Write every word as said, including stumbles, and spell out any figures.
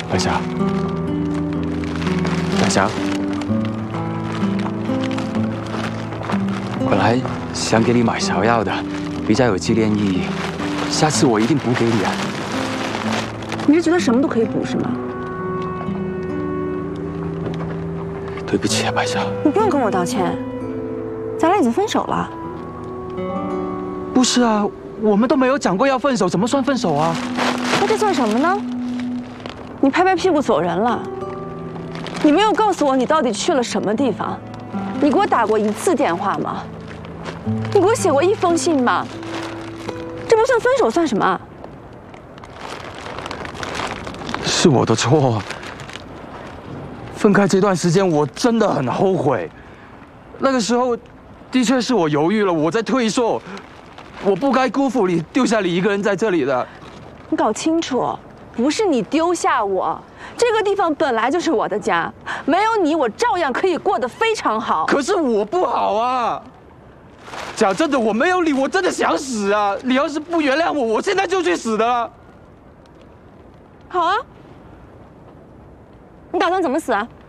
白霞，白霞，本来想给你买芍药的，比较有纪念意义，下次我一定补给你啊。 你是觉得什么都可以补是吗？ 对不起啊，白霞。 你不用跟我道歉，咱俩已经分手了。 不是啊，我们都没有讲过要分手，怎么算分手啊？ 那这算什么呢？你拍拍屁股走人了，你没有告诉我你到底去了什么地方，你给我打过一次电话吗？你给我写过一封信吗？这不算分手算什么？ 是我的错。分开这段时间，我真的很后悔。那个时候，的确是我犹豫了，我在退缩，我不该辜负你，丢下你一个人在这里的。 你搞清楚，不是你丢下我，这个地方本来就是我的家，没有你，我照样可以过得非常好。 可是我不好啊！讲真的，我没有你，我真的想死啊！你要是不原谅我，我现在就去死的了。 好啊，你打算怎么死啊？